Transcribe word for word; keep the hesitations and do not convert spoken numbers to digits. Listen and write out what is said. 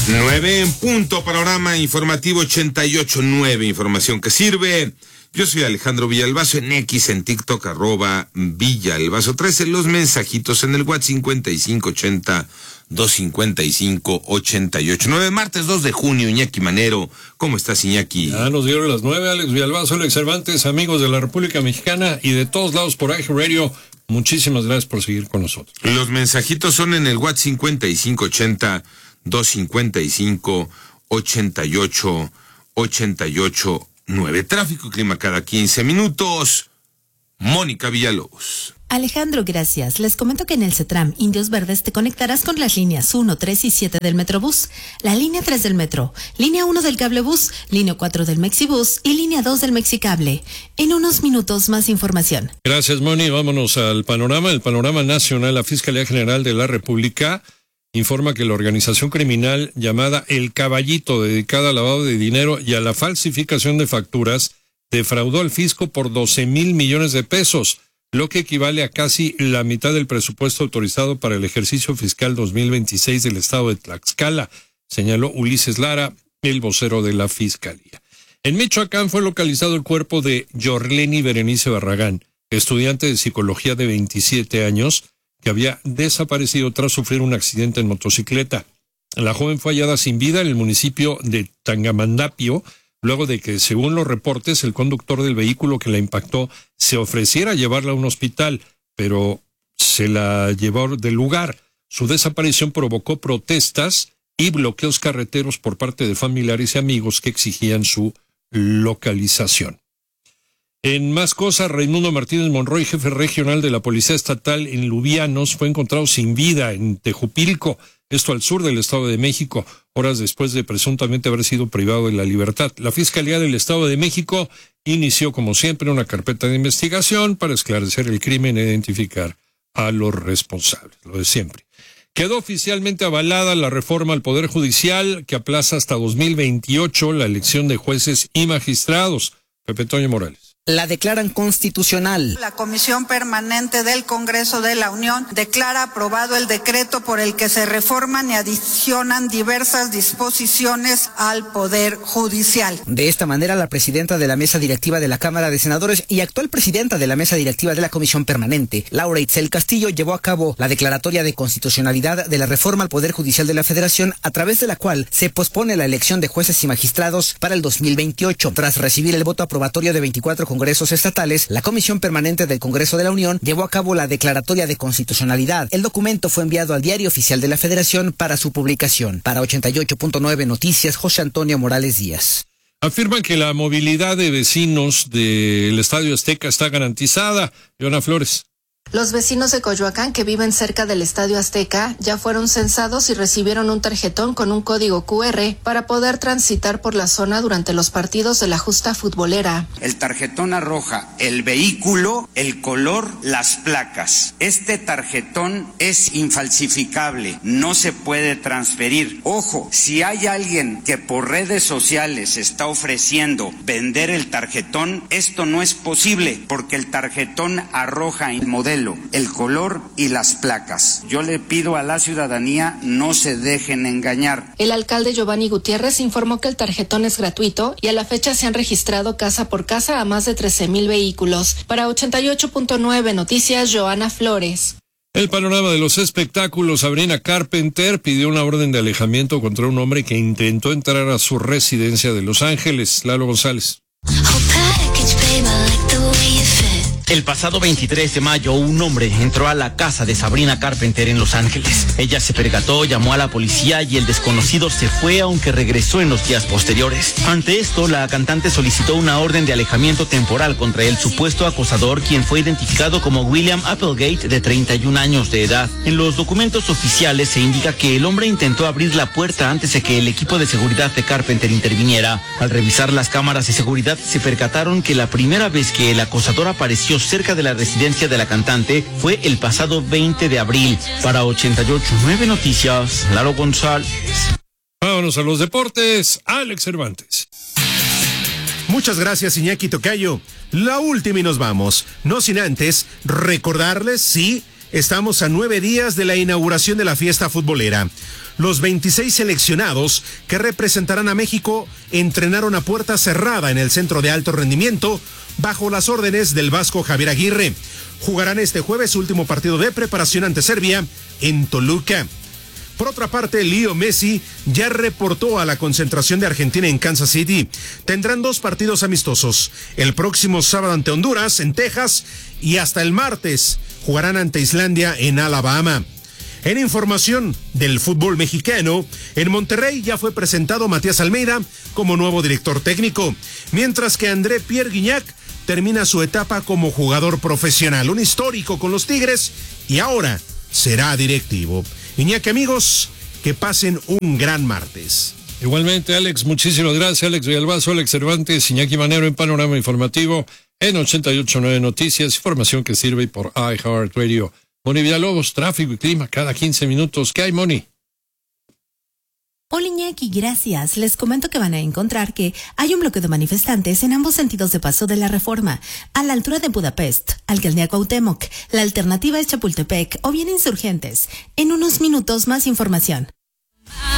nueve en punto, panorama informativo ochenta y ocho punto nueve, información que sirve. Yo soy Alejandro Villalbazo, en X, en TikTok, arroba Villalbazo trece, los mensajitos en el WhatsApp cincuenta y cinco ochenta, doscientos cincuenta y cinco, ochenta y ocho nueve, martes dos de junio, Iñaki Manero. ¿Cómo estás, Iñaki? Ya nos dieron las nueve, Alex Villalbazo, Alex Cervantes, amigos de la República Mexicana y de todos lados por A G Radio. Muchísimas gracias por seguir con nosotros. Los mensajitos son en el WhatsApp cincuenta y cinco ochenta, doscientos cincuenta y cinco, ochenta y ocho, ochenta y ocho nueve. Tráfico, clima cada quince minutos. Mónica Villalobos. Alejandro, gracias. Les comento que en el CETRAM Indios Verdes te conectarás con las líneas uno, tres y siete del Metrobús, la línea tres del Metro, línea uno del Cablebús, línea cuatro del Mexibús y línea dos del Mexicable. En unos minutos más información. Gracias, Moni. Vámonos al panorama. El panorama nacional. La Fiscalía General de la República informa que la organización criminal llamada El Caballito, dedicada al lavado de dinero y a la falsificación de facturas, defraudó al fisco por doce mil millones de pesos, lo que equivale a casi la mitad del presupuesto autorizado para el ejercicio fiscal dos mil veintiséis del estado de Tlaxcala, señaló Ulises Lara, el vocero de la Fiscalía. En Michoacán fue localizado el cuerpo de Yorleni Berenice Barragán, estudiante de psicología de veintisiete años, que había desaparecido tras sufrir un accidente en motocicleta. La joven fue hallada sin vida en el municipio de Tangamandapio, luego de que, según los reportes, el conductor del vehículo que la impactó se ofreciera a llevarla a un hospital, pero se la llevó del lugar. Su desaparición provocó protestas y bloqueos carreteros por parte de familiares y amigos que exigían su localización. En más cosas, Raimundo Martínez Monroy, jefe regional de la Policía Estatal en Lubianos, fue encontrado sin vida en Tejupilco, esto al sur del Estado de México, horas después de presuntamente haber sido privado de la libertad. La Fiscalía del Estado de México inició, como siempre, una carpeta de investigación para esclarecer el crimen e identificar a los responsables, lo de siempre. Quedó oficialmente avalada la reforma al Poder Judicial que aplaza hasta dos mil veintiocho la elección de jueces y magistrados. Pepe Toño Morales. La declaran constitucional. La Comisión Permanente del Congreso de la Unión declara aprobado el decreto por el que se reforman y adicionan diversas disposiciones al Poder Judicial. De esta manera, la presidenta de la Mesa Directiva de la Cámara de Senadores y actual presidenta de la Mesa Directiva de la Comisión Permanente, Laura Itzel Castillo, llevó a cabo la declaratoria de constitucionalidad de la reforma al Poder Judicial de la Federación, a través de la cual se pospone la elección de jueces y magistrados para el dos mil veintiocho. Tras recibir el voto aprobatorio de veinticuatro congresos estatales, la Comisión Permanente del Congreso de la Unión llevó a cabo la declaratoria de constitucionalidad. El documento fue enviado al Diario Oficial de la Federación para su publicación. Para ochenta y ocho punto nueve Noticias, José Antonio Morales Díaz. Afirman que la movilidad de vecinos del Estadio Azteca está garantizada. Leona Flores. Los vecinos de Coyoacán que viven cerca del Estadio Azteca ya fueron censados y recibieron un tarjetón con un código cu erre para poder transitar por la zona durante los partidos de la justa futbolera. El tarjetón arroja el vehículo, el color, las placas. Este tarjetón es infalsificable, no se puede transferir. Ojo, si hay alguien que por redes sociales está ofreciendo vender el tarjetón, esto no es posible porque el tarjetón arroja el modelo, el color y las placas. Yo le pido a la ciudadanía no se dejen engañar. El alcalde Giovanni Gutiérrez informó que el tarjetón es gratuito y a la fecha se han registrado casa por casa a más de trece mil vehículos. Para ochenta y ocho punto nueve Noticias, Joana Flores. El panorama de los espectáculos. Sabrina Carpenter pidió una orden de alejamiento contra un hombre que intentó entrar a su residencia de Los Ángeles. Lalo González. El pasado veintitrés de mayo, un hombre entró a la casa de Sabrina Carpenter en Los Ángeles. Ella se percató, llamó a la policía y el desconocido se fue, aunque regresó en los días posteriores. Ante esto, la cantante solicitó una orden de alejamiento temporal contra el supuesto acosador, quien fue identificado como William Applegate, de treinta y un años de edad. En los documentos oficiales se indica que el hombre intentó abrir la puerta antes de que el equipo de seguridad de Carpenter interviniera. Al revisar las cámaras de seguridad, se percataron que la primera vez que el acosador apareció cerca de la residencia de la cantante fue el pasado veinte de abril. Para ochenta y ocho punto nueve Noticias, Laro González. Vámonos a los deportes, Alex Cervantes. Muchas gracias, Iñaki Tocayo. La última y nos vamos. No sin antes recordarles, sí, Estamos a nueve días de la inauguración de la fiesta futbolera. Los veintiséis seleccionados que representarán a México entrenaron a puerta cerrada en el Centro de Alto Rendimiento bajo las órdenes del vasco Javier Aguirre. Jugarán este jueves su último partido de preparación ante Serbia en Toluca. Por otra parte, Leo Messi ya reportó a la concentración de Argentina en Kansas City. Tendrán dos partidos amistosos. El próximo sábado ante Honduras, en Texas, y hasta el martes jugarán ante Islandia en Alabama. En información del fútbol mexicano, en Monterrey ya fue presentado Matías Almeida como nuevo director técnico, mientras que André Pierre Gignac termina su etapa como jugador profesional, un histórico con los Tigres, y ahora será directivo. Iñaki, amigos, que pasen un gran martes. Igualmente, Alex, muchísimas gracias. Alex Villalbazo, Alex Cervantes, Iñaki Manero en Panorama Informativo en ochenta y ocho punto nueve Noticias, información que sirve por iHeartRadio. Moni Villalobos, tráfico y clima cada quince minutos. ¿Qué hay, Moni? Hola Iñaki, gracias. Les comento que van a encontrar que hay un bloqueo de manifestantes en ambos sentidos de paso de la Reforma, a la altura de Budapest, Alcaldía Cuauhtémoc. La alternativa es Chapultepec o bien Insurgentes. En unos minutos más información.